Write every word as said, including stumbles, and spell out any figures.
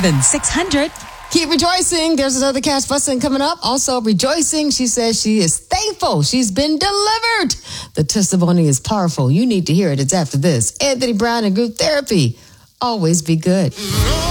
seven six hundred. Keep rejoicing. There's another cash busting coming up. Also rejoicing. She says she is thankful. She's been delivered. The testimony is powerful. You need to hear it. It's after this. Anthony Brown and Group Therapy. Always be good.